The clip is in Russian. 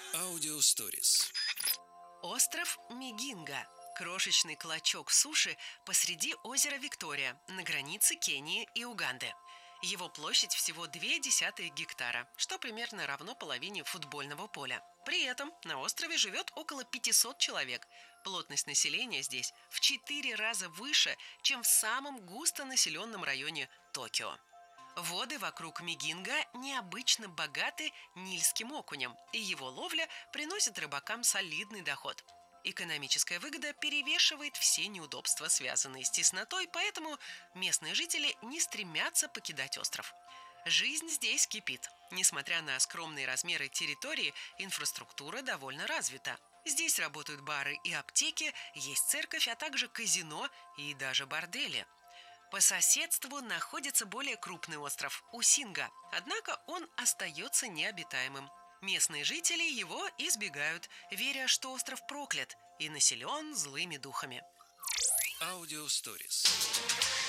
Аудиосторис. Остров Мигинга – крошечный клочок суши посреди озера Виктория на границе Кении и Уганды. Его площадь всего 0,2 гектара, что примерно равно половине футбольного поля. При этом на острове живет около 500 человек. Плотность населения здесь в 4 раза выше, чем в самом густонаселенном районе Токио. Воды вокруг Мигинга необычно богаты нильским окунем, и его ловля приносит рыбакам солидный доход. Экономическая выгода перевешивает все неудобства, связанные с теснотой, поэтому местные жители не стремятся покидать остров. Жизнь здесь кипит. Несмотря на скромные размеры территории, инфраструктура довольно развита. Здесь работают бары и аптеки, есть церковь, а также казино и даже бордели. По соседству находится более крупный остров – Усинга, однако он остается необитаемым. Местные жители его избегают, веря, что остров проклят и населен злыми духами. Аудиосторис.